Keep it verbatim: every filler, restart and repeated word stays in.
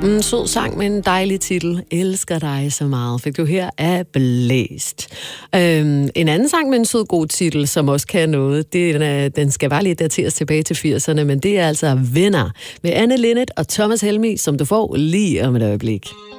Mm, sød sang med en dejlig titel. Elsker dig så meget. Fik du her af Blæst. Øhm, en anden sang med en sød god titel, som også kan noget, det er, den skal bare lige dateres tilbage til firserne, men det er altså Venner med Anne Linnet og Thomas Helmig, som du får lige om et øjeblik.